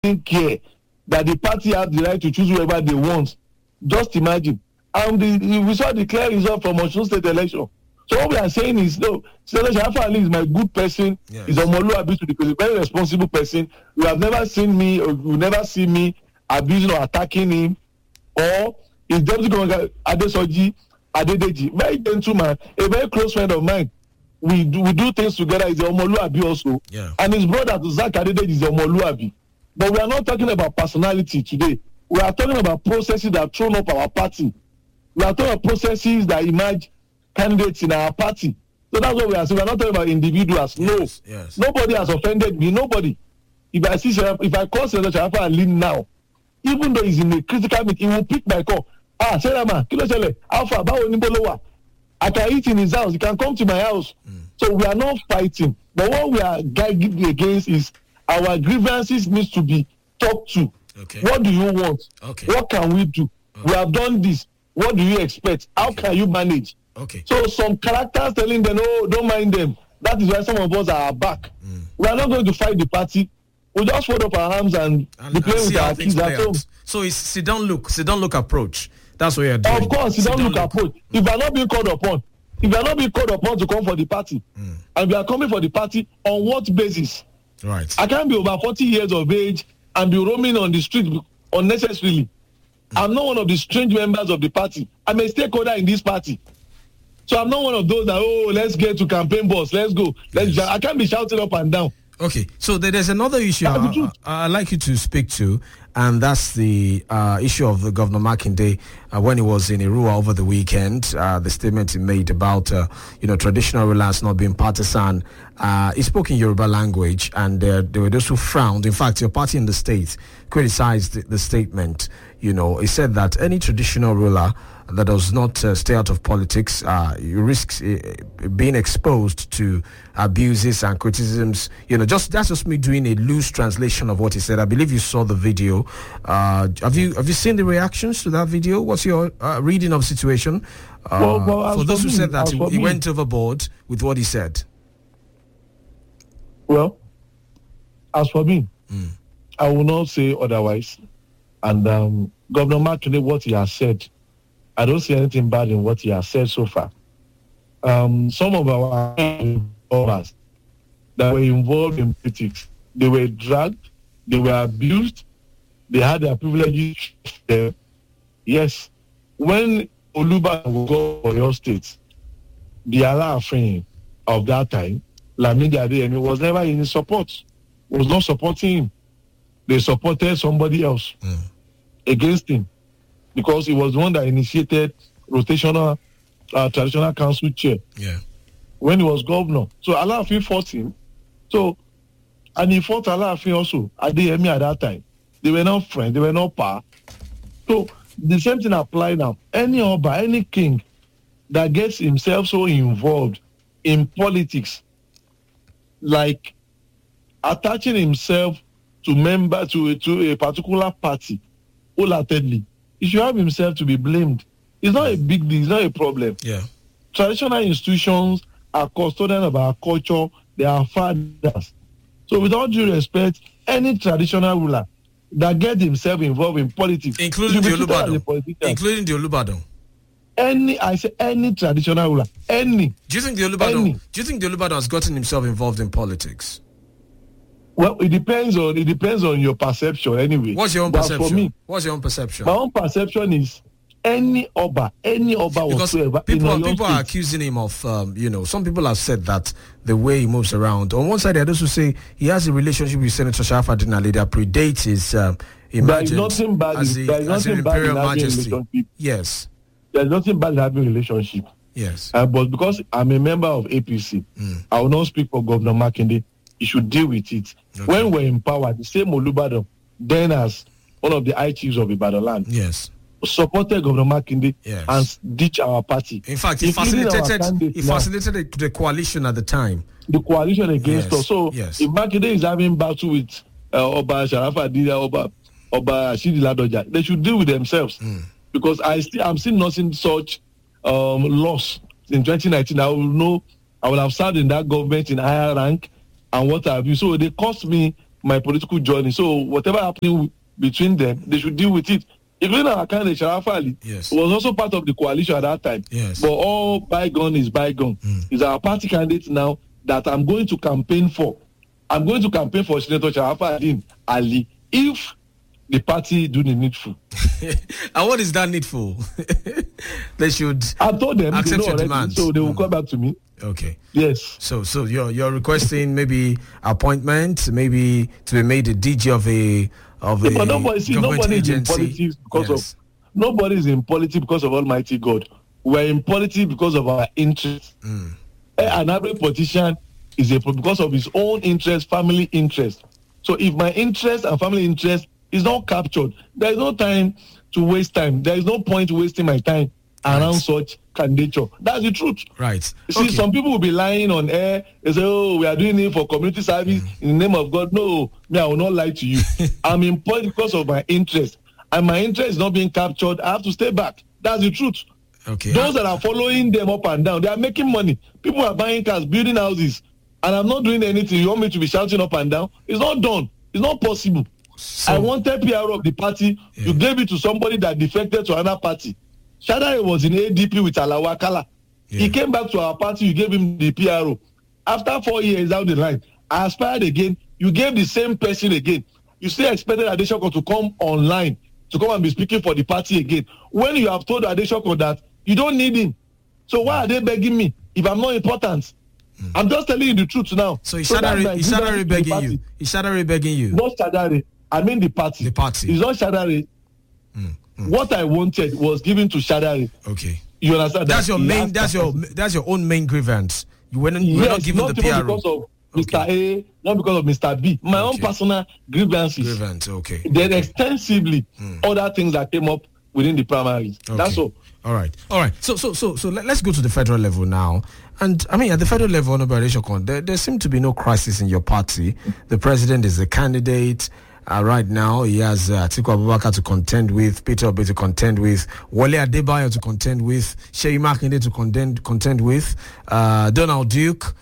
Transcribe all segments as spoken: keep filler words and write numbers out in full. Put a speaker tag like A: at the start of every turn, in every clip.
A: didn't care that the party had the right to choose whoever they want. Just imagine. And the, we saw the clear result from Osun State election. So what we are saying is, no, Senator Sharafa Ali is my good person. Yes. He's a Omoluabi to the very responsible person. You have never seen me, or you never see me abusing or attacking him. Or his deputy governor Adesoji Adedeji, very gentleman, a very close friend of mine. We do we do things together. He's a Omoluabi also,
B: yeah.
A: And his brother Zach Adedeji is a Omoluabi. But we are not talking about personality today. We are talking about processes that thrown up our party. We are talking about processes that emerge candidates in our party. So that's what we are saying. We are not talking about individuals. No,
B: yes, yes.
A: Nobody has offended me. Nobody. If I see, if I call Senator Sharafa Ali now, even though he's in a critical meeting, he will pick my call. Ah, Serama, Kilo Sele, Alpha, Bawo Nibolowa. I can eat in his house. He can come to my house. Mm. So we are not fighting. But what we are guiding against is our grievances needs to be talked to.
B: Okay.
A: What do you want?
B: Okay.
A: What can we do? Okay. We have done this. What do you expect? How okay. can you manage?
B: Okay.
A: So some characters telling them, oh, don't mind them. That is why some of us are back. Mm. We are not going to fight the party. We just fold up our arms and, and be playing with our kids at home.
B: So it's sit down look, sit down look approach. That's what you're doing.
A: Of course, sit down look, look approach. Mm. If you are not being called upon, if you are not being called upon to come for the party, mm. and we are coming for the party, on what basis?
B: Right.
A: I can't be over forty years of age and be roaming on the street unnecessarily. Mm. I'm not one of the strange members of the party. I'm a stakeholder in this party. So I'm not one of those that, oh, let's get to campaign boss, let's go. Let's yes. I can't be shouting up and down.
B: Okay, so there's another issue I, I, I'd like you to speak to, and that's the uh, issue of the Governor Makinde uh, when he was in Irua over the weekend. Uh, the statement he made about uh, you know traditional rulers not being partisan. Uh, he spoke in Yoruba language, and uh, there were those who frowned. In fact, your party in the state criticized the, the statement. You know, he said that any traditional ruler that does not uh, stay out of politics uh, risks uh, being exposed to abuses and criticisms. You know, just that's just me doing a loose translation of what he said. I believe you saw the video. Uh, have you have you seen the reactions to that video? What's your uh, reading of the situation? Uh, well, well, for those for who me, said that he, he went overboard with what he said.
A: Well, as for me, mm. I will not say otherwise. And um, Governor Makinde, what he has said, I don't see anything bad in what he has said so far. Um, some of our members that were involved in politics, they were dragged, they were abused, they had their privileges there. Yes, when Oluba will go for your state, the Alaafin of that time, Lamidi Adeyemi, was never in his support, was not supporting him. They supported somebody else mm. against him, because he was the one that initiated rotational uh, traditional council chair
B: yeah.
A: when he was governor. So Alaafin fought him. So, and he fought Alaafin also, Adeyemi at that time. They were not friends, they were not par. So the same thing applies now. Any Oba, any king that gets himself so involved in politics, like attaching himself to member to, to a particular party, wholeheartedly, he should have himself to be blamed. It's not a big deal. It's not a problem.
B: Yeah.
A: Traditional institutions are custodian of our culture. They are fathers. So with all due respect, any traditional ruler that gets himself involved in politics,
B: including the Olubadon, including the Olubadon,
A: any I say any traditional ruler, any.
B: Do you think the Olubadon? Do you think the Olubadon has gotten himself involved in politics?
A: Well, it depends on it depends on your perception anyway.
B: What's your own but perception? For me, what's your own perception?
A: My own perception is any Oba, any Oba
B: because
A: whatsoever.
B: People, are, people are accusing him of, um, you know, some people have said that the way he moves around. On one side, there are those who say he has a relationship with Senator Sharafa Ali that predates his um, emergence
A: there is nothing bad
B: as,
A: in,
B: a,
A: there is
B: as
A: nothing
B: an
A: bad
B: imperial
A: in
B: majesty.
A: Relationship.
B: Yes.
A: There's nothing bad in having a relationship.
B: Yes.
A: Uh, but because I'm a member of A P C, mm. I will not speak for Governor Makinde. He should deal with it. Okay. When we're in power, the same Olubadon, then as one of the high chiefs of Ibadan land,
B: yes,
A: supported Governor Makinde
B: yes.
A: and ditch our party.
B: In fact, he facilitated he facilitated the coalition at the time.
A: The coalition against
B: yes.
A: us. So
B: yes.
A: if Makinde is having battle with uh, Oba Sharafa Adida, Oba Oba Ashidi Ladoja, they should deal with themselves. Mm. Because I still I'm still not seeing such um, loss in twenty nineteen. I will know I will have served in that government in higher rank and what have you. So they cost me my political journey. So whatever happening between them, they should deal with it. Including our candidate, Sharaf Ali,
B: yes.
A: was also part of the coalition at that time.
B: Yes.
A: But all bygone is bygone.
B: Mm.
A: He's our party candidate now that I'm going to campaign for. I'm going to campaign for Senator Sharaf Ali if the party do the needful.
B: And what is that needful? They should
A: I told them
B: accept
A: they know
B: your
A: already,
B: demands.
A: so they will
B: Mm.
A: come back to me.
B: Okay.
A: Yes.
B: So, so you're you're requesting maybe appointment, maybe to be made a D G of a of
A: Yeah,
B: a
A: but nobody, see,
B: government
A: nobody is in
B: agency.
A: politics because
B: Yes.
A: of nobody is in politics because of Almighty God. We're in politics because of our interests.
B: Mm.
A: An average politician is a because of his own interest, family interest. So if my interest and family interest is not captured, there is no time to waste time. There is no point wasting my time around
B: Right.
A: such candidature. That's the truth.
B: Right.
A: You see,
B: Okay.
A: some people will be lying on air. They say, oh, we are doing it for community service mm. in the name of God. No, me, I will not lie to you. I'm in politics because of my interest. And my interest is not being captured. I have to stay back. That's the truth.
B: Okay.
A: Those that are following them up and down, they are making money. People are buying cars, building houses. And I'm not doing anything. You want me to be shouting up and down? It's not done. It's not possible.
B: So,
A: I wanted P R of the party.
B: Yeah.
A: You gave it to somebody that defected to another party. Shadari was in A D P with Alawakala.
B: Yeah.
A: He came back to our party. You gave him the P R O. After four years down the line, I aspired again. You gave the same person again. You still expected Adeshoko to come online, to come and be speaking for the party again. When you have told Adeshoko that you don't need him. So why are they begging me if I'm not important? Mm. I'm just telling you the truth now.
B: So is Shadari, is Shadari begging you? Is Shadari begging you?
A: Not Shadari. I mean the party.
B: The party.
A: It's not Shadari.
B: Mm. Mm.
A: What I wanted was given to Shadari.
B: Okay.
A: You understand?
B: That's
A: that
B: your main. That's your. That's your own main grievance. You were not, you were
A: yes,
B: not given
A: not
B: the P R O.
A: because of Mister Okay. A, not because of Mister B. My okay. own personal grievances.
B: Grievance. Okay.
A: Then
B: okay.
A: extensively mm. other things that came up within the primaries. Okay. That's all.
B: All right. All right. So so so so let, let's go to the federal level now. And I mean, at the federal level, Honorable Adeshokon, there there seems to be no crisis in your party. The president is the candidate. Uh, right now, he has uh, Atiku Abubakar to contend with, Peter Obi to contend with, Wale Adebayo to contend with, Seyi Makinde to contend contend with, uh, Donald Duke,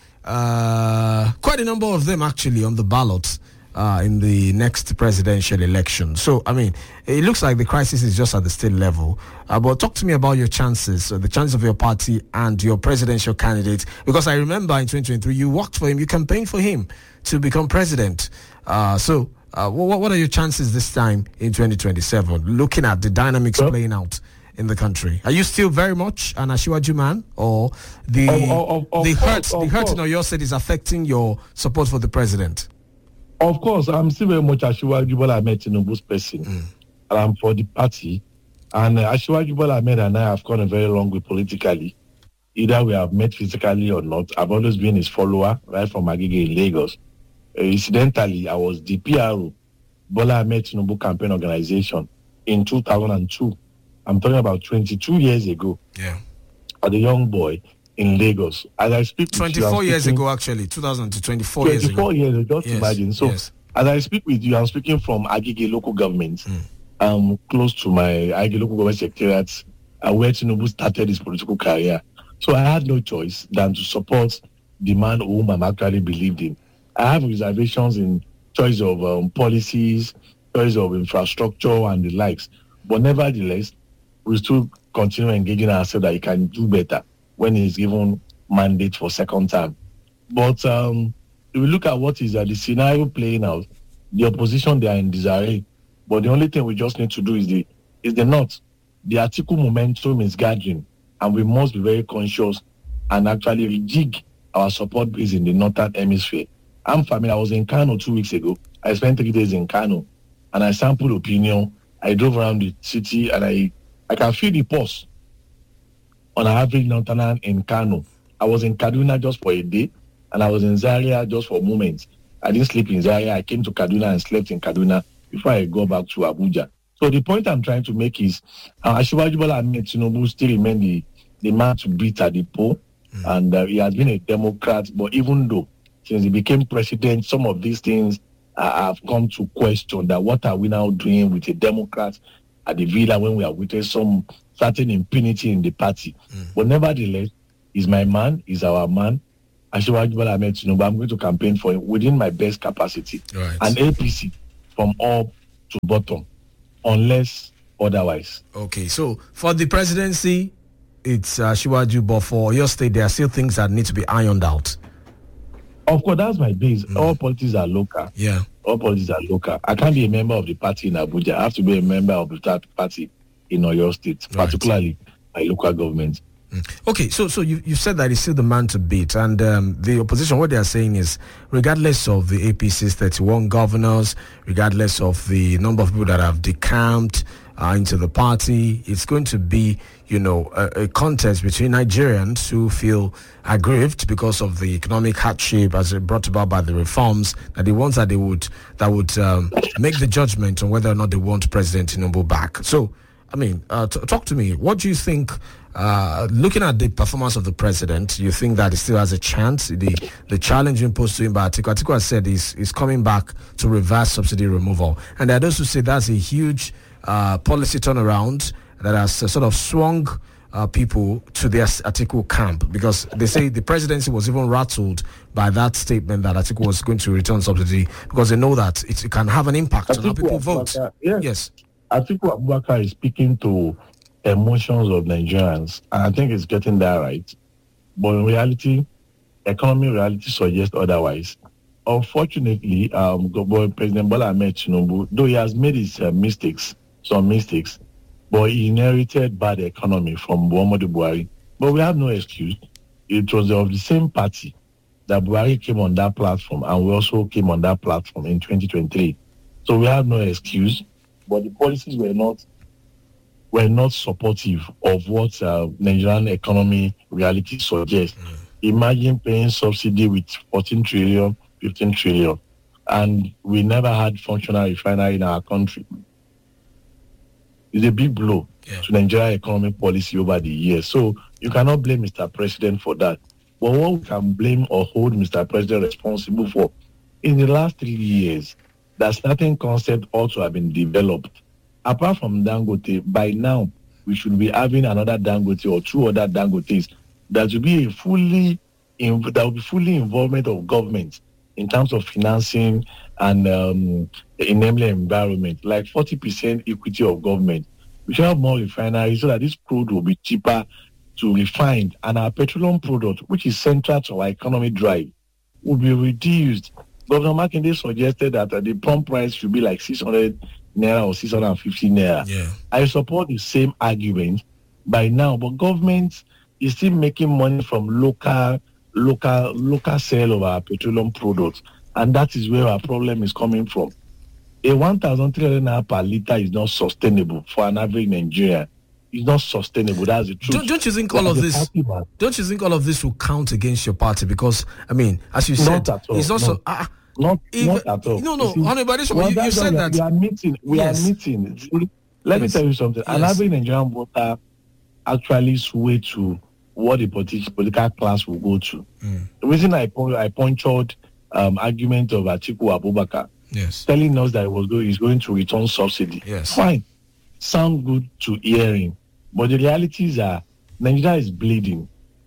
B: uh, quite a number of them actually on the ballot uh, in the next presidential election. So, I mean, it looks like the crisis is just at the state level. Uh, but talk to me about your chances, uh, the chances of your party and your presidential candidate, because I remember in twenty twenty-three you worked for him, you campaigned for him to become president. Uh, so. Uh, what, what are your chances this time in twenty twenty-seven, looking at the dynamics yep. playing out in the country? Are you still very much an Asiwaju man, or the
A: of, of, of
B: the hurt,
A: course,
B: the hurt in Oyo State is affecting your support for the president?
A: Of course, I'm still very much Asiwaju Bola Ahmed Tinubu's person, mm. and I'm for the party. And uh, Asiwaju Bola Ahmed and I have gone a very long way politically. Either we have met physically or not. I've always been his follower, right from Agege in Lagos. Uh, incidentally, I was the P R O, Bola Ahmed Tinubu Campaign Organization, in two thousand two. I'm talking about twenty-two years ago.
B: Yeah.
A: As a young boy in Lagos. As I speak
B: twenty-four
A: with you,
B: years
A: speaking,
B: ago, actually. two thousand to twenty-four years ago.
A: twenty-four years ago, just
B: yes.
A: imagine. So,
B: yes.
A: as I speak with you, I'm speaking from Agege local government. Mm. Um, close to my Agege local government secretariat, uh, where Tinubu started his political career. So I had no choice than to support the man whom I'm actually believed in. I have reservations in choice of um, policies, choice of infrastructure and the likes. But nevertheless, we still continue engaging ourselves that he can do better when he's given mandate for second term. But um, if we look at what is uh, the scenario playing out, the opposition, they are in disarray. But the only thing we just need to do is the is the not. The Atiku momentum is gathering, and we must be very conscious and actually rejig our support base in the northern hemisphere. I'm familiar. I was in Kano two weeks ago. I spent three days in Kano, and I sampled opinion. I drove around the city, and I, I can feel the pulse on an average northerner in Kano. I was in Kaduna just for a day, and I was in Zaria just for moments. I didn't sleep in Zaria. I came to Kaduna and slept in Kaduna before I go back to Abuja. So the point I'm trying to make is, uh, Asiwaju Bola Ahmed Tinubu still remain the, the man to beat at the poll, mm. and uh, he has been a Democrat. But even though since he became president, some of these things uh, have come to question that what are we now doing with a Democrat at the villa when we have witnessed some certain impunity in the party. Mm. But nevertheless, he's my man, he's our man, Asiwaju Bola Ahmed Tinubu, I'm going to campaign for him within my best capacity.
B: Right.
A: And A P C from up to bottom, unless otherwise.
B: Okay, so for the presidency, it's uh, Asiwaju, but for your state, there are still things that need to be ironed out.
A: Of course, that's my base. Mm. All politics are local.
B: Yeah.
A: All politics are local. I can't be a member of the party in Abuja. I have to be a member of the party in Oyo State, right. Particularly my local government.
B: Mm. Okay, so so you you said that he's still the man to beat, and um, the opposition, what they are saying is, regardless of the A P C's thirty-one governors, regardless of the number of people that have decamped uh, into the party, it's going to be, you know, a, a contest between Nigerians who feel aggrieved because of the economic hardship as brought about by the reforms, that the ones that they would that would um, make the judgment on whether or not they want President Tinubu back. So, I mean, uh, t- talk to me. What do you think? Uh, looking at the performance of the president, you think that he still has a chance? The the challenge imposed to him by Atiku, Atiku has said he's, he's coming back to reverse subsidy removal. And there are those who say that's a huge uh, policy turnaround that has uh, sort of swung uh, people to their Atiku camp, because they say the presidency was even rattled by that statement that Atiku was going to return subsidy, because they know that it, it can have an impact Atiku on how people vote.
A: Yes. yes. Atiku Abubakar is speaking to emotions of Nigerians, and I think it's getting that right. But in reality, economy reality suggests otherwise. Unfortunately, um, President Bola Ahmed Tinubu, though he has made his uh, mistakes, some mistakes, but he inherited bad economy from Muhammadu Buhari. But we have no excuse. It was of the same party that Buhari came on that platform, and we also came on that platform in twenty twenty-three. So we have no excuse, but the policies were not were not supportive of what uh, Nigerian economy reality suggests. Mm. Imagine paying subsidy with fourteen trillion, fifteen trillion, and we never had functional refinery in our country. It's a big blow yeah. to Nigerian economic policy over the years. So you cannot blame Mister President for that. But what we can blame or hold Mister President responsible for, in the last three years, that certain concept ought to have been developed. Apart from Dangote, by now, we should be having another Dangote or two other Dangotes that will be a fully, that will be fully involvement of government in terms of financing and um, enabling environment, like forty percent equity of government. We should have more refineries so that this crude will be cheaper to refine, and our petroleum product, which is central to our economic drive, will be reduced. Governor Makinde suggested that uh, the pump price should be like six hundred naira or six hundred fifty naira.
B: Yeah.
A: I support the same argument by now, but government is still making money from local, local, local sale of our petroleum products, and that is where our problem is coming from. A one thousand three hundred naira per liter is not sustainable for an average Nigerian. It's not sustainable. That's the truth.
B: Don't, don't you think all of this? Don't you think all of this will count against your party? Because I mean, as you said,
A: not at all.
B: it's not
A: no.
B: so. Uh,
A: Not,
B: Even,
A: not at all.
B: No, no,
A: see,
B: Honorable Adeshomo, you, you said that.
A: We are meeting. We yes. are meeting. See, let yes. me tell you something. Yes. An average Nigerian voter actually sway to what the politi- political class will go to. Mm. The reason I, I punctured um, argument of Atiku Abubakar,
B: yes.
A: telling us that he was going, he's going to return subsidy.
B: Yes.
A: Fine. Sound good to hearing. But the realities are, Nigeria is bleeding.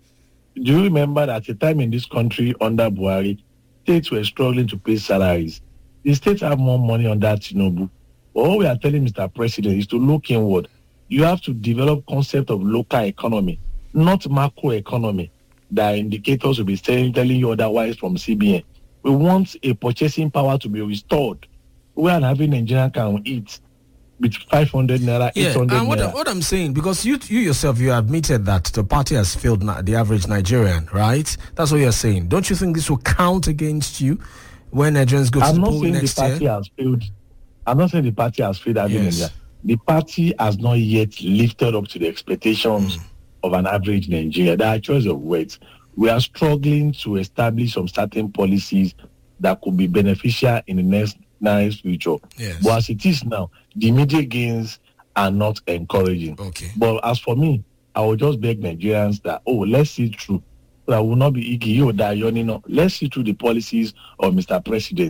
A: Do you remember that at a time in this country under Buhari, states were struggling to pay salaries? The states have more money on that, Tinubu. But what we are telling Mister President is to look inward. You have to develop concept of local economy, not macro economy. The indicators will be saying, telling you otherwise from C B N. We want a purchasing power to be restored, where an average Nigerian can eat with five hundred naira,
B: yeah,
A: eight hundred
B: and what,
A: naira.
B: what I'm saying, because you you yourself, you admitted that the party has failed the average Nigerian, right? That's what you're saying. Don't you think this will count against you when Nigerians go
A: I'm
B: to the poll next
A: the party
B: year?
A: Has failed. I'm not saying the party has failed.
B: Yes.
A: The party has not yet lifted up to the expectations mm. of an average Nigerian. There are choice of words. We are struggling to establish some certain policies that could be beneficial in the next nice future.
B: Yes.
A: But as it is now, the immediate gains are not encouraging.
B: Okay.
A: But as for me, I will just beg Nigerians that, oh, let's see through. That will not be Iggy or Dayoni. No. Let's see through the policies of Mister President.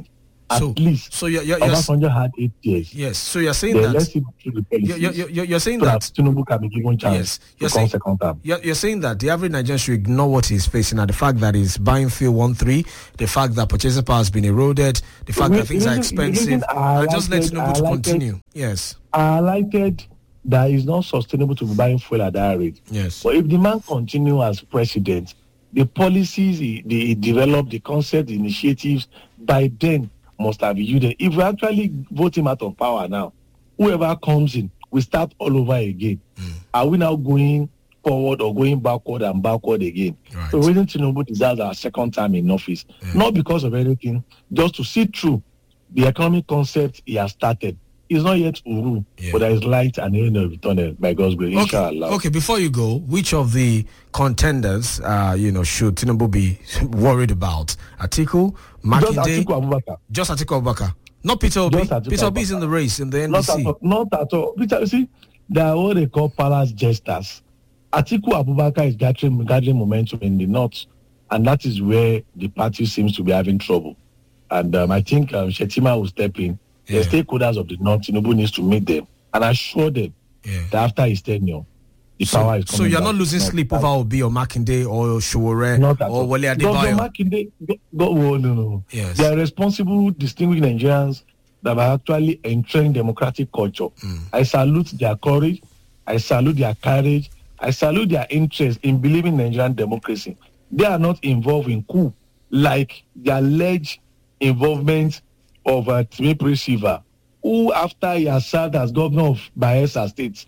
A: At
B: so,
A: least.
B: So you're, you're, you're
A: Obasanjo had eight years.
B: Yes. So you're saying
A: then
B: that.
A: Let's see through the policies.
B: You're, you're, you're saying
A: so
B: that,
A: that Tinubu can be given chance
B: yes, you're
A: to
B: saying,
A: come second term.
B: You're, you're saying that the average Nigerian should ignore what he's facing, and the fact that he's buying fuel one three, the fact that purchasing power has been eroded, the fact
A: the
B: that things
A: reason,
B: are expensive, and just let Tinubu to continue. Yes.
A: I highlighted that it's not sustainable to be buying fuel at that rate.
B: Yes.
A: But if the man continue as president, the policies he, he, he developed, the concept, the initiatives, by then must have yielded. If we actually vote him out of power now, whoever comes in, we start all over again. Mm. Are we now going forward or going backward and backward again? Right. So President Tinubu deserves our second time in office, yeah. not because of anything, just to see through the economic concept he has started. It's not yet Uru, yeah. but there is light and end of the tunnel by God's grace.
B: Okay.
A: Inshallah.
B: Okay, before you go, which of the contenders, uh, you know, should Tinubu be worried about? Atiku, Makinde?
A: Just Atiku Abubakar.
B: Just Atiku Abubakar. Not Peter Obi. Peter Obi is in the race in the N D C.
A: Not at all. Not at all. Peter, you see, they are what they call palace jesters. Atiku Abubakar is gathering, gathering momentum in the north, and that is where the party seems to be having trouble. And um, I think um, Shetima will step in. Yeah. The stakeholders of the North, Tinubu needs to meet them and assure them yeah. that after his tenure, the
B: so,
A: power is coming.
B: So you're not
A: back.
B: losing
A: not
B: sleep over Obi or Makinde or Showore or Wale Adebayo?
A: Governor Makinde, go, go, oh, no, no.
B: Yes.
A: They are responsible, distinguished Nigerians that are actually entering democratic culture. Mm. I salute their courage. I salute their courage. I salute their interest in believing in Nigerian democracy. They are not involved in coup like the alleged involvement of uh, Timothy Shiva, who after he has served as governor of Bayelsa State,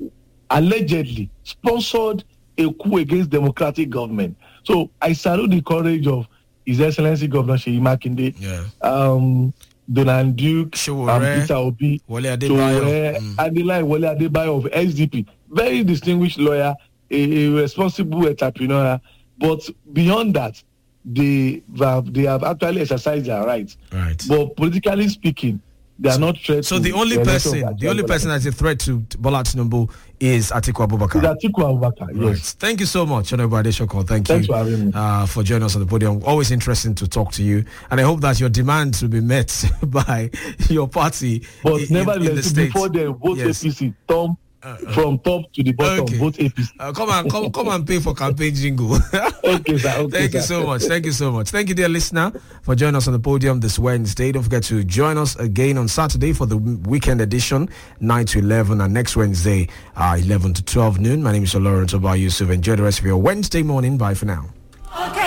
A: allegedly sponsored a coup against democratic government. So I salute the courage of His Excellency Governor Seyi Makinde, yeah. um, Donald Duke, um, Peter Obi,
B: Wale Adebayo,
A: mm. Adela Wale Adebayo of S D P, very distinguished lawyer, a, a responsible entrepreneur. But beyond that, they have they have actually exercised their rights.
B: Right.
A: But politically speaking, they are
B: so,
A: not threat.
B: So the only person, the only person that's a threat to Bola Tinubu is Atiku Abubakar.
A: Is Atiku Abubakar, yes.
B: Right. Thank you so much, Honorable Adeshoko. Thank
A: Thanks
B: you
A: for, having me.
B: Uh, for joining us on the podium. Always interesting to talk to you, and I hope that your demands will be met by your party.
A: But
B: in,
A: nevertheless,
B: in the
A: before they vote
B: yes.
A: A P C, Tom. Uh, from top to the bottom,
B: okay.
A: vote A P C.
B: Uh, come and come, come and pay for campaign jingle.
A: okay, sir. Okay,
B: Thank
A: sir.
B: you so much. Thank you so much. Thank you, dear listener, for joining us on the podium this Wednesday. Don't forget to join us again on Saturday for the weekend edition, nine to eleven, and next Wednesday, uh, eleven to twelve noon. My name is Lawrence Oba Yusuf. Enjoy the rest of your Wednesday morning. Bye for now.